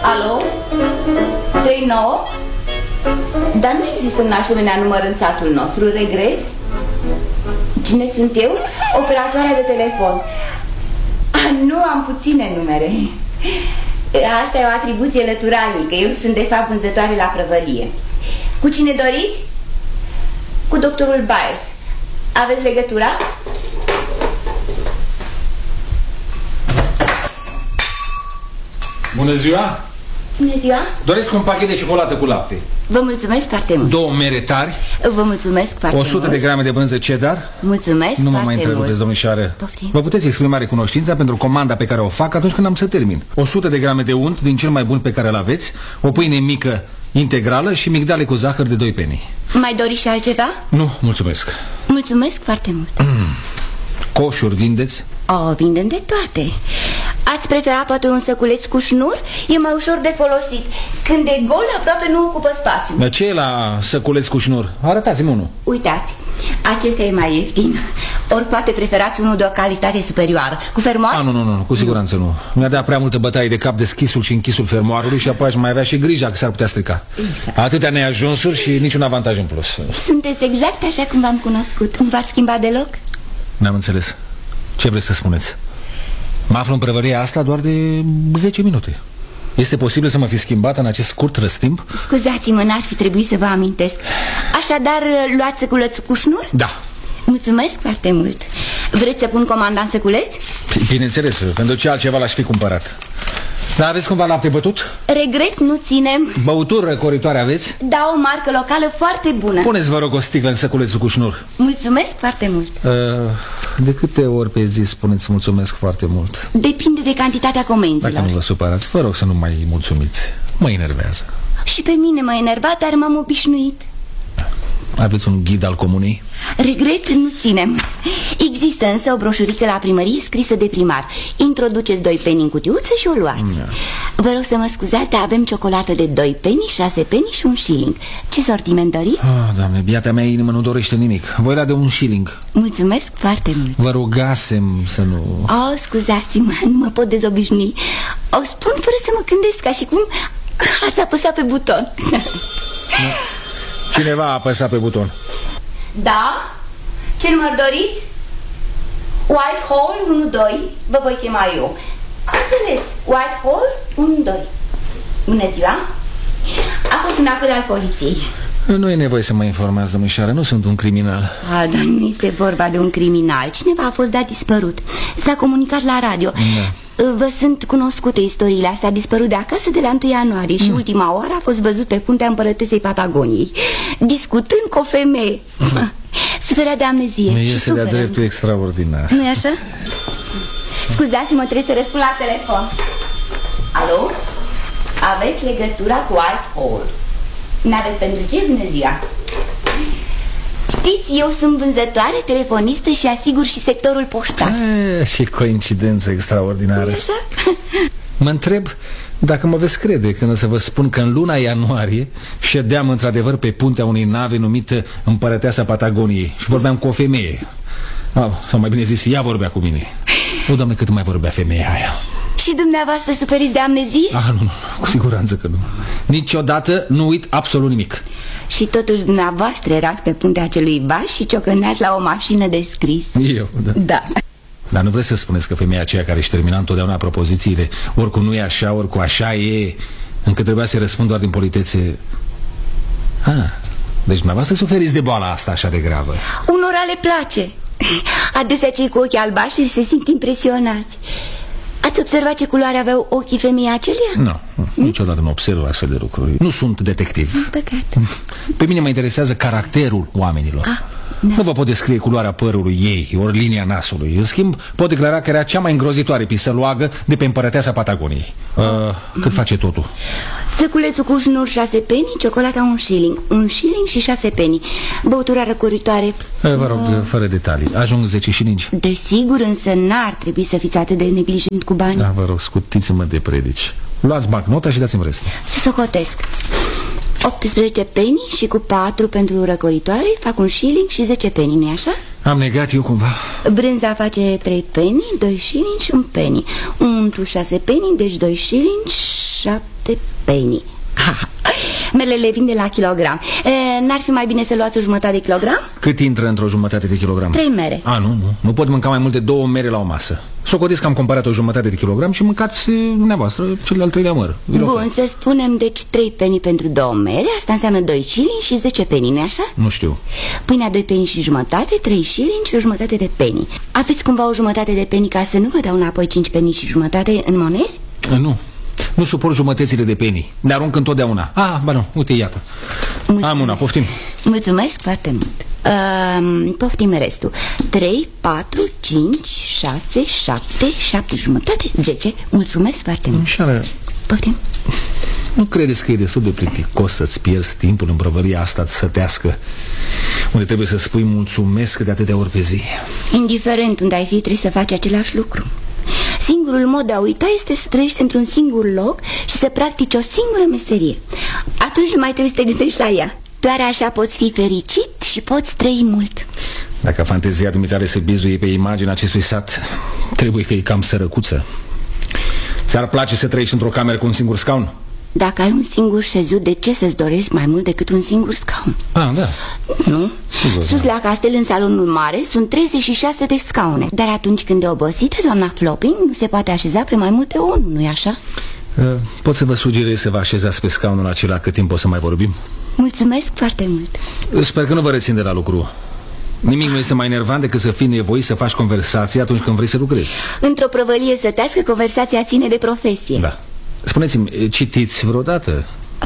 Alo? 39? Dar nu există un asemenea număr în satul nostru, regret. Cine sunt eu? Operatoarea de telefon. Nu, am puține numere. Asta e o atribuție lăturalnică. Eu sunt de fapt vânzătoare la prăvălie. Cu cine doriți? Cu doctorul Byers. Aveți legătura? Bună ziua! Bună ziua! Doresc un pachet de ciocolată cu lapte. Vă mulțumesc foarte mult. 2 mere tari. Vă mulțumesc foarte mult. 100 de grame de brânză cheddar. Mulțumesc Nu mă foarte mai întrerupeți, mult. domnișoară. Poftim. Vă puteți exprima recunoștința pentru comanda pe care o fac atunci când am să termin. 100 de grame de unt din cel mai bun pe care îl aveți, o pâine mică integrală și migdale cu zahăr de 2 penny. Mai doriți și altceva? Nu, mulțumesc. Mulțumesc foarte mult. Coșuri vindeți? Vindem de toate. Ați prefera poate un săculeț cu șnur? E mai ușor de folosit. Când e gol, aproape nu ocupă spațiu. Dar ce e la săculeț cu șnur? Arătați-mi unul. Uitați, acesta e mai ieftin. Ori poate preferați unul de o calitate superioară. Cu fermoar? Nu, cu siguranță nu. Mi-a dat prea multă bătaie de cap deschisul și închisul fermoarului și apoi aș mai avea și grija că s-ar putea strica. Exact. Atâtea neajunsuri și niciun avantaj în plus. Sunteți exact așa cum v-am cunoscut. Nu v-ați schimbat deloc? N-am înțeles. Ce vreți să spuneți? Mă aflu în prăvăria asta doar de 10 minute. Este posibil să mă fi schimbat în acest scurt răstimp? Scuzați-mă, n-ar fi trebuit să vă amintesc. Așadar, luați săculețul cu șnur? Da. Mulțumesc foarte mult. Vreți să pun comanda în săculeț? Bineînțeles, pentru ce altceva l-aș fi cumpărat. Dar aveți cumva lapte bătut? Regret, nu ținem. Băuturi răcoritoare aveți? Da, o marcă locală foarte bună. Puneți, vă rog, o sticlă în săculețul cu șnur. Mulțumesc foarte mult. De câte ori pe zi spuneți mulțumesc foarte mult? Depinde de cantitatea comenzilor. Dacă nu vă supărați, vă rog să nu mai mulțumiți. Mă enervează. Și pe mine m-a enervat, dar m-am obișnuit. Aveți un ghid al comunei? Regret, nu ținem. Există însă o broșurică la primărie scrisă de primar. Introduceți 2 penny în cutiuță și o luați. Vă rog să mă scuzați, dar avem ciocolată de 2 penny, 6 penny și 1 shilling. Ce sortiment doriți? Doamne, biata mea inimă nu dorește nimic. Voi la de 1 shilling. Mulțumesc foarte mult. Vă rugasem să nu... Scuzați-mă, nu mă pot dezobișnui. O spun fără să mă gândesc, ca și cum ați apăsat pe buton. Cineva a apăsat pe buton. Da? Ce număr doriți? Whitehall 1-2. Vă voi chema eu. Am înțeles. Whitehall 1-2. Bună ziua. A fost un apel al poliției. Nu e nevoie să mă informați, domnișoară, nu sunt un criminal. Dar nu este vorba de un criminal. Cineva a fost dat dispărut. S-a comunicat la radio. Da. Vă sunt cunoscute istoriile astea. A dispărut de acasă de la 1 ianuarie și ultima oară a fost văzut pe puntea împărătesei Patagoniei, discutând cu o femeie. Suferea de amnezie. Este de-a dreptul extraordinar. Nu-i așa? Scuzați-mă, trebuie să răspund la telefon. Alo? Aveți legătura cu Whitehall. N-aveți pentru ce? Bună ziua. Știți, eu sunt vânzătoare, telefonistă și asigur și sectorul poștar. Și coincidență extraordinară. Așa? Mă întreb dacă mă veți crede când o să vă spun că în luna ianuarie ședeam într-adevăr pe puntea unei nave numită Împărăteasa Patagoniei și vorbeam cu o femeie. Sau mai bine zis, ea vorbea cu mine. O, Doamne, cât mai vorbea femeia aia. Și dumneavoastră suferiți de amnezie? Nu, cu siguranță că nu. Niciodată nu uit absolut nimic. Și totuși dumneavoastră erați pe puntea acelui vas și ciocăneați la o mașină de scris. Eu, da. Da. Dar nu vreți să spuneți că femeia aceea care își termina întotdeauna propozițiile, oricum nu e așa, oricum așa e, încât trebuia să-i răspund doar din politețe? Deci dumneavoastră suferiți de boala asta așa de gravă. Unora le place. Adesea cei cu ochii albaștri se simt impresionați. Ați observat ce culoare aveau ochii femeii acelea? Nu, niciodată nu observ astfel de lucruri. Nu sunt detectiv. Păcat. Pe mine mă interesează caracterul oamenilor. Nu vă pot descrie culoarea părului ei, ori linia nasului. În schimb, pot declara că era cea mai îngrozitoare pisăloagă de pe Împărăteasa Patagoniei. Cât face totul? Săculețul cu șnur 6 penny, ciocolata 1 shilling. 1 shilling și 6 penny. Băutura răcoritoare. Vă rog, fără detalii. Ajung 10 shilling? Desigur, însă n-ar trebui să fiți atât de neglijent cu bani. Da, vă rog, scutiți-mă de predici. Luați bancnota și dați-mi restul. Să socotesc. 18 penny și cu 4 pentru răcoritoare fac 1 shilling și 10 penny, nu-i așa? Am negat eu cumva. Brânza face 3 penny, 2 shilling și 1 penny. Untul 6 penny, deci 2 shilling 7 penny. Merele vin de la kilogram. N-ar fi mai bine să luați o jumătate de kilogram? Cât intră într-o jumătate de kilogram? 3 mere. Nu pot mânca mai mult de 2 mere la o masă. Socotiți că am cumpărat o jumătate de kilogram și mâncați dumneavoastră cel al 3-lea măr. Bun, să spunem deci 3 penny pentru 2 mere. Asta înseamnă 2 shilling și 10 penny, nu-i așa? Nu știu. Pâinea 2 penny și jumătate, 3 shilling și o jumătate de penny. Aveți cumva o jumătate de penny ca să nu vă dau înapoi 5 penny și jumătate în monezi? Nu suport jumătățile de penny. Ne arunc întotdeauna. Ba nu, uite, iată. Mulțumesc. Am una, poftim. Mulțumesc foarte mult. Poftim restul. 3, 4, 5, 6, 7 jumătate, 10. Mulțumesc foarte mult. Mișoară, poftim. Nu credeți că e destul de plicticos să-ți pierzi timpul în prăvălia asta sătească, unde trebuie să spui mulțumesc de atâtea ori pe zi? Indiferent unde ai fi, trebuie să faci același lucru. Singurul mod de a uita este să trăiești într-un singur loc și să practici o singură meserie. Atunci nu mai trebuie să te gândești la ea. Doar așa poți fi fericit și poți trăi mult. Dacă fantezia dumitale se bizuie pe imaginea acestui sat, trebuie că e cam sărăcuță. Ți-ar place să trăiești într-o cameră cu un singur scaun? Dacă ai un singur șezut, de ce să-ți dorești mai mult decât un singur scaun? Da. Nu? Sigur, sus la castel, în salonul mare, sunt 36 de scaune. Dar atunci când e obosită, doamna Flopping nu se poate așeza pe mai mult de unul, nu-i așa? Pot să vă sugerez să vă așezați pe scaunul acela cât timp o să mai vorbim? Mulțumesc foarte mult. Sper că nu vă rețin de la lucru. Nimic nu este mai nervant decât să fii nevoit să faci conversație atunci când vrei să lucrezi. Într-o prăvălie sătească, conversația ține de profesie. Da. Spuneți-mi, citiți vreodată?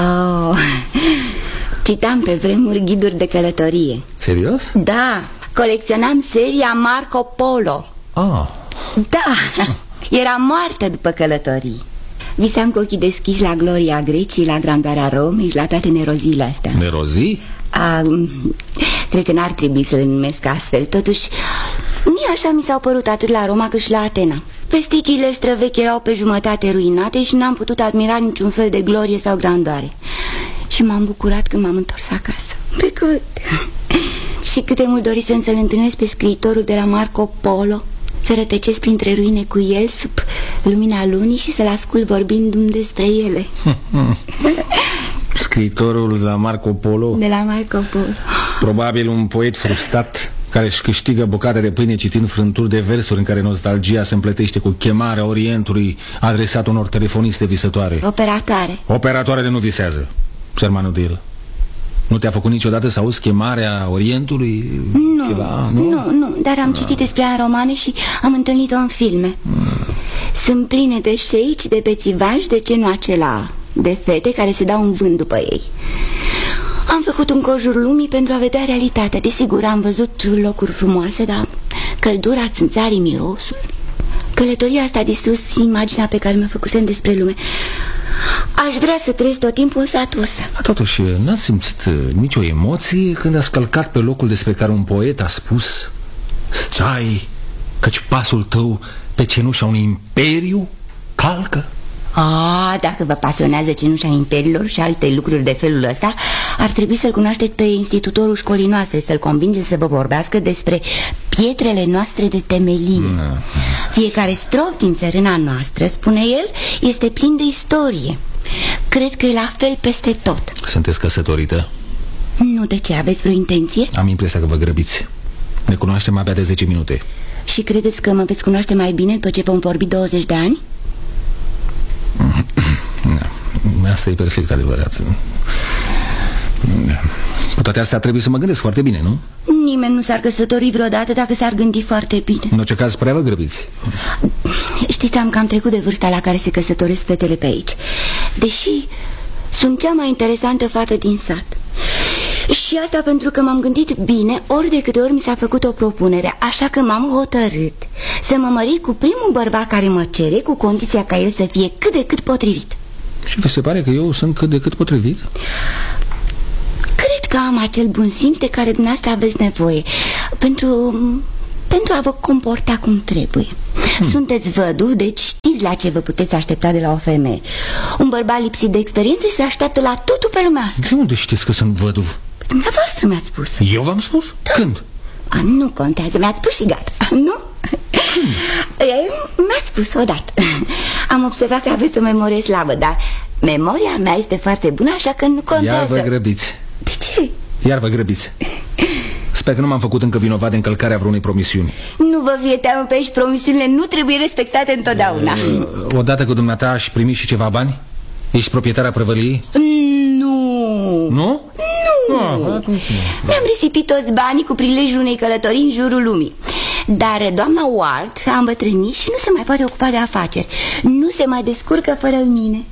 Citam pe vremuri ghiduri de călătorie. Serios? Da, colecționam seria Marco Polo. Da, era moartă după călătorii. Visam cu ochii deschiși la gloria Greciei, la grandoarea Romei și la toate neroziile astea. Nerozii? Cred că n-ar trebui să le numesc astfel. Totuși, mie așa mi s-au părut atât la Roma cât și la Atena. Vestigiile străvechi erau pe jumătate ruinate și n-am putut admira niciun fel de glorie sau grandoare. Și m-am bucurat când m-am întors acasă. Pe cât? Și cât de mult dorisem să-l întâlnesc pe scriitorul de la Marco Polo, să rătăcesc printre ruine cu el sub lumina lunii și să-l ascult vorbindu-mi despre ele. Scriitorul de la Marco Polo? De la Marco Polo. Probabil un poet frustrat care își câștigă bucate de pâine citind frânturi de versuri în care nostalgia se împletește cu chemarea Orientului adresată unor telefoniste visătoare. Operatoarele nu visează. Sermanul de el. Nu te-a făcut niciodată să auzi chemarea Orientului? Nu, dar am citit despre ea în romane și am întâlnit-o în filme. Sunt pline de șeici, de bețivași, de genul acela de fete care se dau în vânt după ei. Am făcut un cojur lumii pentru a vedea realitatea. Desigur, am văzut locuri frumoase, dar căldura, țânțarii, mirosul. Călătoria asta a distrus imaginea pe care mi-a făcusem despre lume. Aș vrea să trăiesc tot timpul în satul ăsta. Totuși, n-ați simțit nicio emoție când ați călcat pe locul despre care un poet a spus: stai, căci pasul tău pe cenușa unui imperiu calcă? Dacă vă pasionează cenușa imperiilor și alte lucruri de felul ăsta, ar trebui să-l cunoașteți pe institutorul școlii noastre, să-l convingeți să vă vorbească despre pietrele noastre de temelie. Fiecare strop din țărâna noastră, spune el, este plin de istorie. Cred că e la fel peste tot. Sunteți căsătorită? Nu, de ce? Aveți vreo intenție? Am impresia că vă grăbiți. Ne cunoaștem abia de 10 minute. Și credeți că mă veți cunoaște mai bine după ce vom vorbi 20 de ani? Asta e perfect adevărat. Cu toate astea trebuie să mă gândesc foarte bine, nu? Nimeni nu s-ar căsători vreodată dacă s-ar gândi foarte bine. În orice caz, prea vă grăbiți. Știți, am cam trecut de vârsta la care se căsătoresc fetele pe aici. Deși sunt cea mai interesantă fată din sat. Și asta pentru că m-am gândit bine ori de câte ori mi s-a făcut o propunere. Așa că m-am hotărât să mă mărit cu primul bărbat care mă cere, cu condiția ca el să fie cât de cât potrivit. Și vi se pare că eu sunt cât de cât potrivit? Cred că am acel bun simț de care dumneavoastră aveți nevoie pentru a vă comporta cum trebuie. Sunteți văduv, deci știți la ce vă puteți aștepta de la o femeie. Un bărbat lipsit de experiență se așteaptă la totul pe lumea asta. De unde știți că sunt văduv? Dumneavoastră mi-ați spus. Eu v-am spus? Da. Când? Nu contează, mi-ați spus și gata, nu? Mi-ați spus odată. Am observat că aveți o memorie slabă, dar memoria mea este foarte bună, așa că nu contează. Iar vă grăbiți. De ce? Iar vă grăbiți. Sper că nu m-am făcut încă vinovat de încălcarea vreunei promisiuni. Nu vă fie teamă, pe aici promisiunile nu trebuie respectate întotdeauna. Odată cu dumneata aș primi și ceva bani? Ești proprietara prăvăliei? Nu. Nu? Nu. Mi-am risipit toți banii cu prilejul unei călătorii în jurul lumii. Dar doamna Ward a îmbătrânit și nu se mai poate ocupa de afaceri. Nu se mai descurcă fără mine.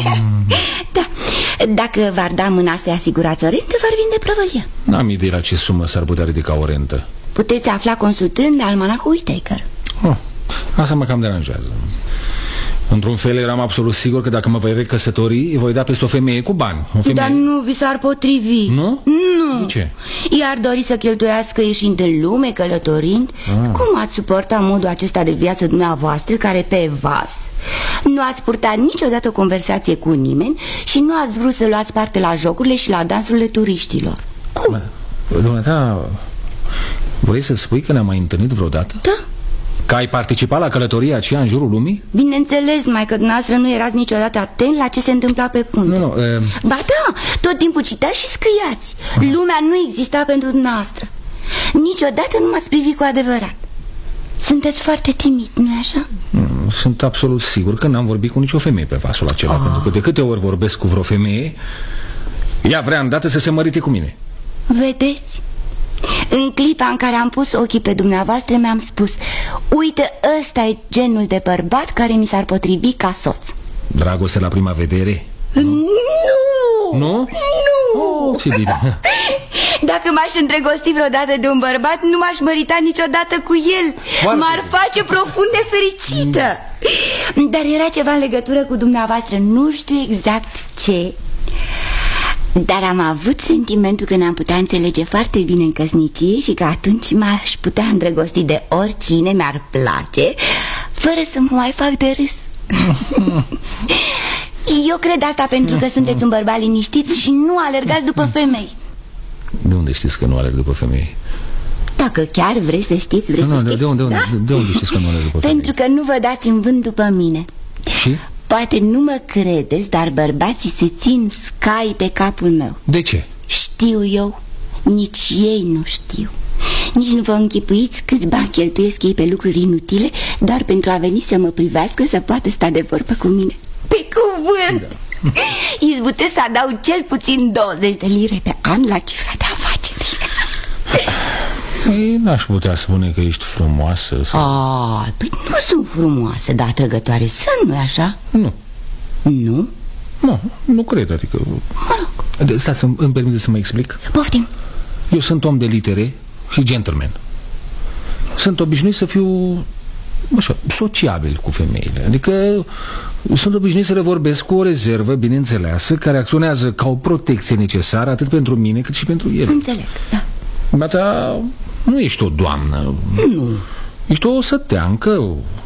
Da. Dacă v-ar da mâna să-i asigurați o rentă, v-ar vinde prăvălia. N-am idee la ce sumă s-ar putea ridica o rentă. Puteți afla consultând almanacul Whittaker. Asta mă cam deranjează. Într-un fel eram absolut sigur că dacă mă voi recăsători, voi da peste o femeie cu bani. O femeie... Dar nu vi s-ar potrivi. Nu? Nu. De ce? I-ar dori să cheltuiască ieșind în lume, călătorind. Cum ați suporta modul acesta de viață dumneavoastră, care pe vas? Nu ați purtat niciodată o conversație cu nimeni și nu ați vrut să luați parte la jocurile și la dansurile turiștilor. Cum? Dumneata, vrei să spui că ne-am mai întâlnit vreodată? Da. Că ai participat la călătoria aceea în jurul lumii? Bineînțeles, numai că dumneavoastră nu erați niciodată atent la ce se întâmpla pe punte. Nu, Ba da, tot timpul citați și scâiați. Lumea nu exista pentru dumneavoastră. Niciodată nu m-ați privit cu adevărat. Sunteți foarte timid, nu-i așa? Sunt absolut sigur că n-am vorbit cu nicio femeie pe vasul acela, pentru că de câte ori vorbesc cu vreo femeie, ea vrea îndată să se mărite cu mine. Vedeți? În clipa în care am pus ochii pe dumneavoastră, mi-am spus: uite, ăsta e genul de bărbat care mi s-ar potrivi ca soț. Dragoste la prima vedere? Nu! Nu? Nu! Ce bine! Dacă m-aș îndrăgosti vreodată de un bărbat, nu m-aș mărita niciodată cu el. M-ar face profund nefericită. Dar era ceva în legătură cu dumneavoastră, nu știu exact ce. Dar am avut sentimentul că ne-am putea înțelege foarte bine în căsnicie și că atunci m-aș putea îndrăgosti de oricine mi-ar place, fără să mă mai fac de râs. Eu cred asta pentru că sunteți un bărbat liniștit și nu alergați după femei. De unde știți că nu alerg după femei? Dacă chiar vreți să știți, vreți să știți. De unde știți că nu alerg după femei? Pentru că nu vă dați în vânt după mine. Și? Poate nu mă credeți, dar bărbații se țin scai de capul meu. De ce? Știu eu, nici ei nu știu. Nici nu vă închipuiți câți bani cheltuiesc ei pe lucruri inutile doar pentru a veni să mă privească, să poată sta de vorbă cu mine. Pe cuvânt! Da. Izbutesc să adaug cel puțin 20 de lire pe an la cifra de afaceri. N-aș putea spune că ești frumoasă sau... Păi nu sunt frumoasă, dar atrăgătoare sunt, nu-i așa? Nu. Nu? Nu cred, adică... Mă rog. Stați, îmi permite să mă explic? Poftim. Eu sunt om de litere și gentleman. Sunt obișnuit să fiu, așa, sociabil cu femeile. Adică sunt obișnuit să le vorbesc cu o rezervă bineînțeleasă, care acționează ca o protecție necesară atât pentru mine cât și pentru ele. Înțeleg, da. Dumneata nu ești o doamnă. Nu. Ești o săteancă.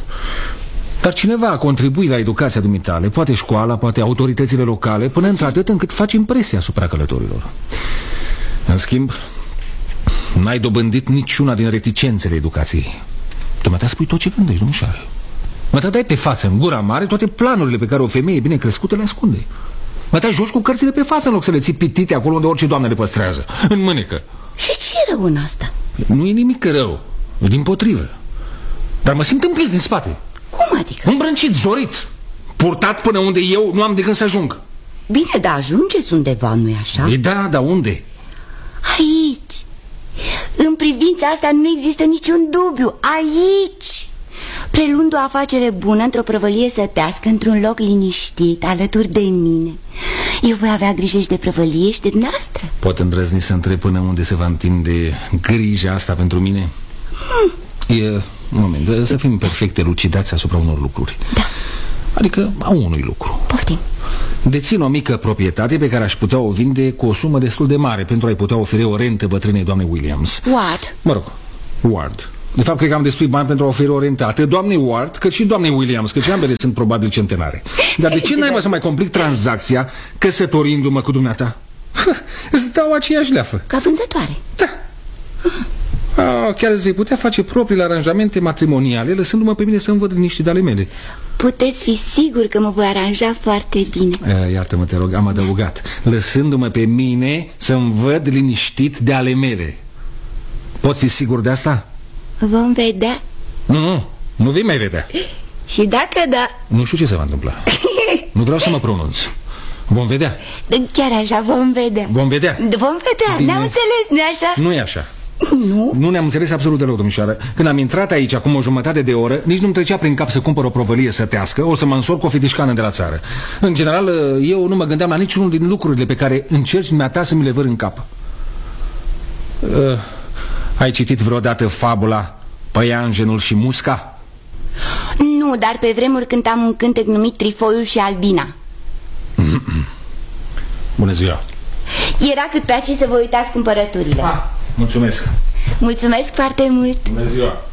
Dar cineva a contribuit la educația dumitale, poate școala, poate autoritățile locale, până într-atât încât faci impresia asupra călătorilor. În schimb, n-ai dobândit niciuna din reticențele educației. Dumneata spui tot ce gândești, domnișoare. Dumneata dai pe față, în gura mare, toate planurile pe care o femeie bine crescută le ascunde. Dumneata joci cu cărțile pe față în loc să le ții pitite acolo unde orice doamnă le păstrează, în mânecă. Și ce e rău în asta? Nu e nimic rău, dimpotrivă. Dar mă simt împins din spate. Cum adică? Îmbrâncit, zorit, purtat până unde eu nu am de gând să ajung. Bine, dar ajungeți undeva, nu-i așa? E da, dar unde? Aici. În privința asta nu există niciun dubiu. Aici. Preluând o afacere bună într-o prăvălie sătească, într-un loc liniștit, alături de mine, eu voi avea grijă și de prăvălie și de dumneavoastră. Pot îndrăzni să întreb până unde se va întinde grija asta pentru mine? E, un moment, să fim perfect elucidați asupra unor lucruri. Da. Adică a unui lucru. Poftim. Dețin o mică proprietate pe care aș putea o vinde cu o sumă destul de mare pentru a-i putea oferi o rentă bătrânei doamne Williams. Ward. Mă rog, Ward. De fapt, cred că am destui bani pentru a oferi o rentă atât doamnei Ward cât și doamnei Williams, că și ambele sunt probabil centenare. Dar de ce n-ai să mai complic tranzacția căsătorindu-mă cu dumneata? Îți dau aceeași leafă. Ca vânzătoare? Da. Chiar îți vei putea face propriile aranjamente matrimoniale, lăsându-mă pe mine să-mi văd liniștit de ale mele. Puteți fi sigur că mă voi aranja foarte bine. Iartă-mă, te rog, am adăugat. Lăsându-mă pe mine să-mi văd liniștit de ale mele. Pot fi sigur de asta? Vom vedea. Nu vei mai vedea. Și dacă da... Nu știu ce se va întâmpla. Nu vreau să mă pronunț. Vom vedea. Chiar așa, vom vedea. Vom vedea. Vom vedea, Bine. ne-am înțeles, nu-i așa? Nu e așa. Nu? Nu ne-am înțeles absolut deloc, domnișoară. Când am intrat aici acum o jumătate de oră, nici nu-mi trecea prin cap să cumpăr o provălie sătească, o să mă însor cu o fetișcană de la țară. În general, eu nu mă gândeam la niciunul din lucrurile pe care încerci dumneata să mi le văr în cap. Ai citit vreodată fabula Păianjenul și musca? Nu, dar pe vremuri cântam un cântec numit Trifoiul și Albina. Bună ziua. Era cât pe aici să vă uitați cumpărăturile. Mulțumesc. Mulțumesc foarte mult. Bună ziua.